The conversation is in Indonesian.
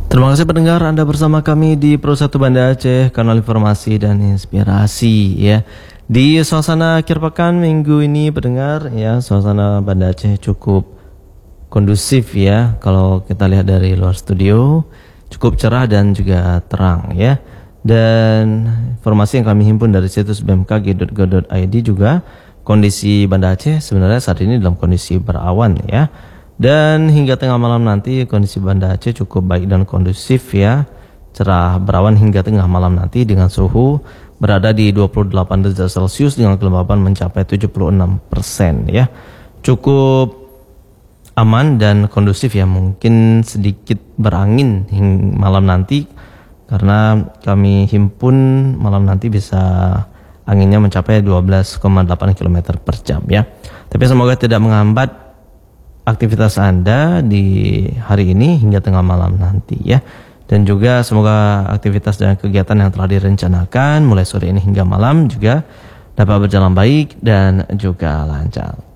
Terima kasih pendengar, Anda bersama kami di Pro 1 Banda Aceh, kanal informasi dan inspirasi ya. Di suasana akhir pekan minggu ini pendengar ya, suasana Banda Aceh cukup kondusif ya. Kalau kita lihat dari luar studio cukup cerah dan juga terang ya. Dan informasi yang kami himpun dari situs bmkg.go.id juga, kondisi Banda Aceh sebenarnya saat ini dalam kondisi berawan ya. Dan hingga tengah malam nanti kondisi Banda Aceh cukup baik dan kondusif ya. Cerah berawan hingga tengah malam nanti dengan suhu berada di 28 derajat Celcius dengan kelembapan mencapai 76% ya. Cukup aman dan kondusif ya. Mungkin sedikit berangin hingga malam nanti karena kami himpun malam nanti bisa anginnya mencapai 12,8 km per jam ya. Tapi semoga tidak menghambat aktivitas Anda di hari ini hingga tengah malam nanti ya. Dan juga semoga aktivitas dan kegiatan yang telah direncanakan mulai sore ini hingga malam juga dapat berjalan baik dan juga lancar.